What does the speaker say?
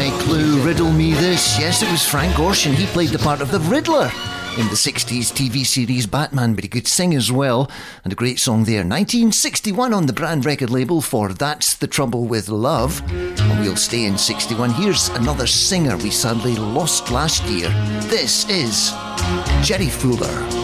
by Clue, Riddle Me This. Yes, it was Frank Gorshin. He played the part of the Riddler in the 60s TV series Batman, but he could sing as well, and a great song there. 1961 on the Brand record label for That's the Trouble with Love. And we'll stay in 61. Here's another singer we sadly lost last year. This is Jerry Fuller.